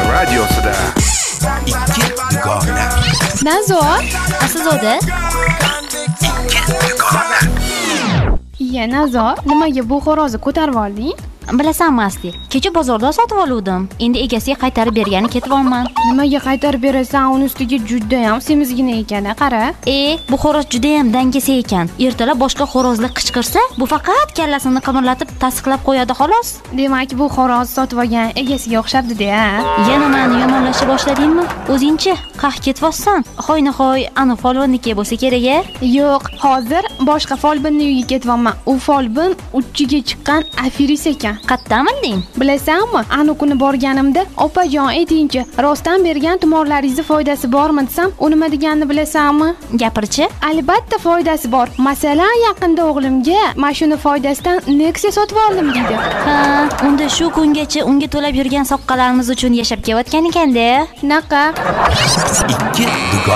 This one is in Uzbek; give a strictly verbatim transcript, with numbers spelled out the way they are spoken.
radiosida ikki dugona. Nazo, Aslzoda? Ikki dugona. iya Nazo, nimaga bu xo'rozni ko'tarib olding? Bilasanmi Asli? Kecha bozorda sotib oluvdim. Endi egasiga qaytarib bergani ketyapman. Nimaga qaytarib berasan? Uni ustiga juda ham semizgina ekan, qara. E, bu xo'roz juda ham dangasa ekan. Ertalab boshqa xo'rozlar qichqirsa, bu faqat kallasini qimirlatib tasdiqlab qo'yadi xolos. Demak, bu xo'roz sotib olgan egasiga o'xshabdi-da. Yana meni yomonlashni boshladingmi? O'zingchi qah ketyapsan. Hoynahoy ana folbonniki bo'lsa kerak-a? Yo'q, hozir boshqa folbinning uyiga ketyapman. U folbin uchiga chiqqan afiris ekan. Qayerdan bilding? Bilasanmi? Ana kuni borganimda, "Opajon, aytingchi, rostdan bergan tumorlaringizni foydasi bormi?" desam, u nima deganini bilasanmi? Gapirchi? Albatta foydasi bor. Masalan, yaqinda o'g'limga mashina foydasidan Nexia sotib oldim deydi. Ha, unda shu kungacha unga to'lab yurgan soqqalarimiz uchun yashab kelayotgan ekan-da. Shunaqa. Ikki dugona.